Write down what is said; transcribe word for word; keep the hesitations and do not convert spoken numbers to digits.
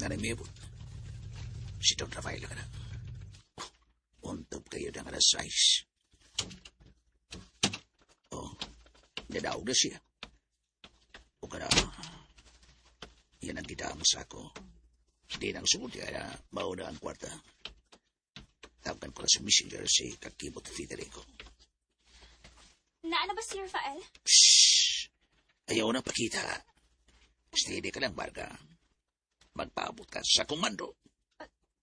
na namibot. Si Don Rafael ka na. Untog kayo ng alas sais. Oh, nadaog na siya. O ka na, yan ang kita mo sa ako. Hindi nang sumod kaya mauna ang kwarta. Tawagan ko na sa messenger si Kakibot Federico. Naan na ba si Rafael? Shhh! Ayaw na pakita. Steady ka lang, Barga. Magpaabot ka sa komando.